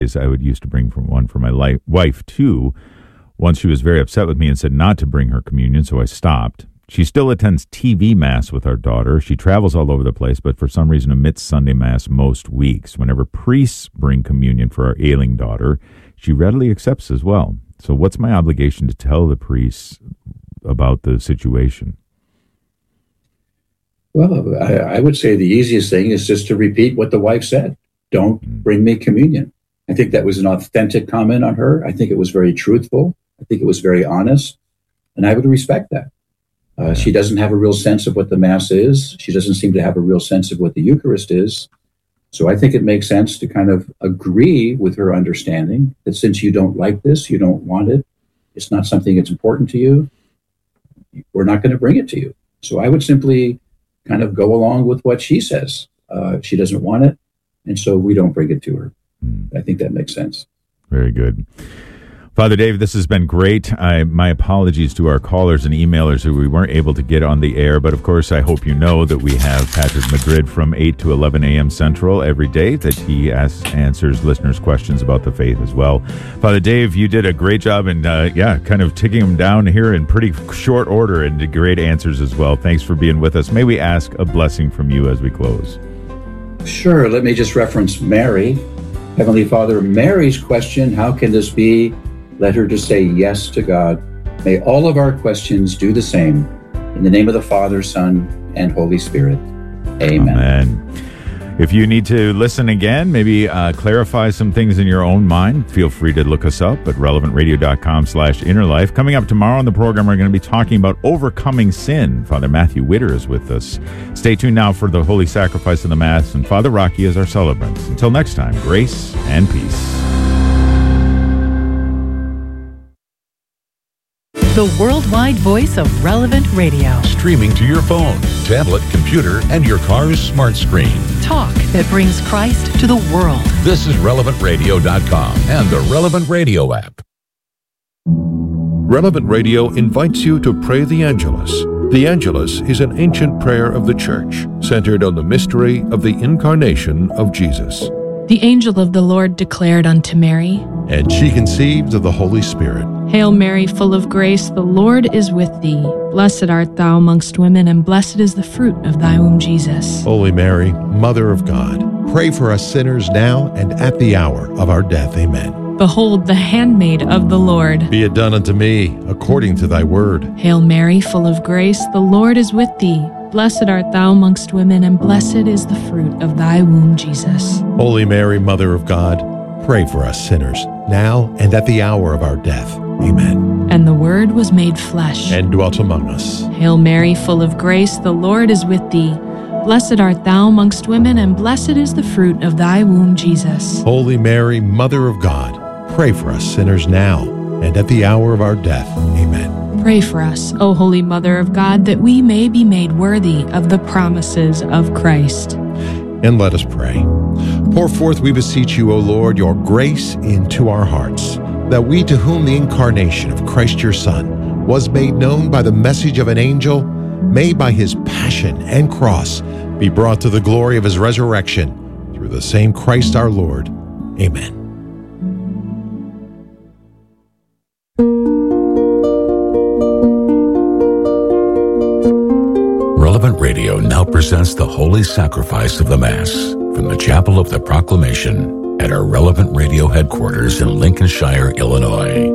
I would used to bring one for my wife, too. Once she was very upset with me and said not to bring her communion, so I stopped. She still attends TV Mass with our daughter. She travels all over the place, but for some reason omits Sunday Mass most weeks. Whenever priests bring communion for our ailing daughter, she readily accepts as well. So what's my obligation to tell the priests about the situation? Well, I would say the easiest thing is just to repeat what the wife said. Don't bring me communion. I think that was an authentic comment on her. I think it was very truthful. I think it was very honest. And I would respect that. She doesn't have a real sense of what the Mass is. She doesn't seem to have a real sense of what the Eucharist is. So I think it makes sense to kind of agree with her understanding that since you don't like this, you don't want it, it's not something that's important to you, we're not going to bring it to you. So I would simply kind of go along with what she says. She doesn't want it, and so we don't bring it to her. I think that makes sense. Very good. Father Dave, this has been great. My apologies to our callers and emailers who we weren't able to get on the air, but of course I hope you know that we have Patrick Madrid from 8 to 11 a.m. Central every day, that he answers listeners' questions about the faith as well. Father Dave, you did a great job in, kind of taking them down here in pretty short order and did great answers as well. Thanks for being with us. May we ask a blessing from you as we close? Sure. Let me just reference Mary. Heavenly Father, Mary's question, how can this be? Let her just say yes to God. May all of our questions do the same. In the name of the Father, Son, and Holy Spirit. Amen. Amen. If you need to listen again, maybe clarify some things in your own mind, feel free to look us up at relevantradio.com/innerlife. Coming up tomorrow on the program, we're going to be talking about overcoming sin. Father Matthew Witter is with us. Stay tuned now for the Holy Sacrifice of the Mass, and Father Rocky is our celebrant. Until next time, grace and peace. The worldwide voice of Relevant Radio. Streaming to your phone, tablet, computer, and your car's smart screen. Talk that brings Christ to the world. This is relevantradio.com and the Relevant Radio app. Relevant Radio invites you to pray the Angelus. The Angelus is an ancient prayer of the Church, centered on the mystery of the incarnation of Jesus. The angel of the Lord declared unto Mary, and she conceived of the Holy Spirit. Hail Mary, full of grace, the Lord is with thee. Blessed art thou amongst women, and blessed is the fruit of thy womb, Jesus. Holy Mary, Mother of God, pray for us sinners now and at the hour of our death. Amen. Behold, the handmaid of the Lord. Be it done unto me according to thy word. Hail Mary, full of grace, the Lord is with thee. Blessed art thou amongst women, and blessed is the fruit of thy womb, Jesus. Holy Mary, Mother of God, pray for us sinners, now and at the hour of our death. Amen. And the Word was made flesh, and dwelt among us. Hail Mary, full of grace, the Lord is with thee. Blessed art thou amongst women, and blessed is the fruit of thy womb, Jesus. Holy Mary, Mother of God, pray for us sinners now and at the hour of our death. Amen. Pray for us, O Holy Mother of God, that we may be made worthy of the promises of Christ. And let us pray. Pour forth, we beseech you, O Lord, your grace into our hearts, that we, to whom the incarnation of Christ your Son was made known by the message of an angel, may by his passion and cross be brought to the glory of his resurrection, through the same Christ our Lord. Amen. Relevant Radio now presents the Holy Sacrifice of the Mass from the Chapel of the Proclamation at our Relevant Radio headquarters in Lincolnshire, Illinois.